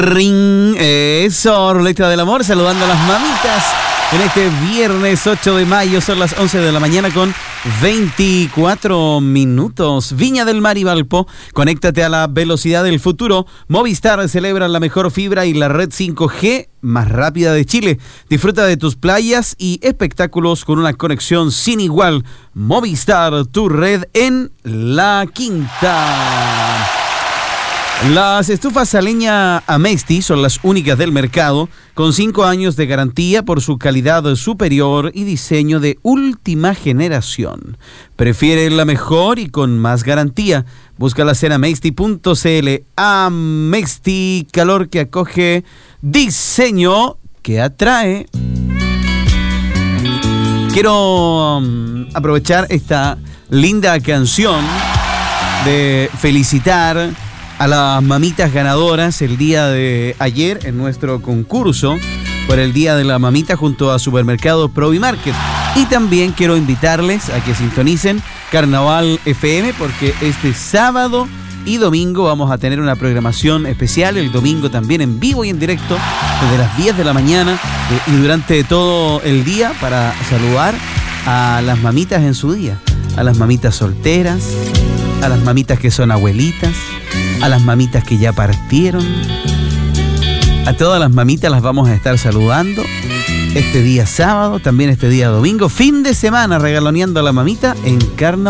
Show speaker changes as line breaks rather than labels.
Ring, eso, Ruleta del Amor, saludando a las mamitas en este viernes 8 de mayo, son las 11 de la mañana con 24 minutos. Viña del Mar y Valpo, conéctate a la velocidad del futuro. Movistar celebra la mejor fibra y la red 5G más rápida de Chile. Disfruta de tus playas y espectáculos con una conexión sin igual. Movistar, tu red en La Quinta. Las estufas a leña Amexti son las únicas del mercado, con 5 años de garantía por su calidad superior y diseño de última generación. Prefiere la mejor y con más garantía. Búscalas en amexti.cl. Amexti, calor que acoge, diseño que atrae. Quiero aprovechar esta linda canción de felicitar a las mamitas ganadoras el día de ayer en nuestro concurso por el Día de la Mamita junto a Supermercado Provimarket. Y también quiero invitarles a que sintonicen Carnaval FM, porque este sábado y domingo vamos a tener una programación especial. El domingo también en vivo y en directo desde las 10 de la mañana y durante todo el día, para saludar a las mamitas en su día, a las mamitas solteras, a las mamitas que son abuelitas, a las mamitas que ya partieron. A todas las mamitas las vamos a estar saludando este día sábado, también este día domingo, fin de semana, regaloneando a la mamita en Carnaval.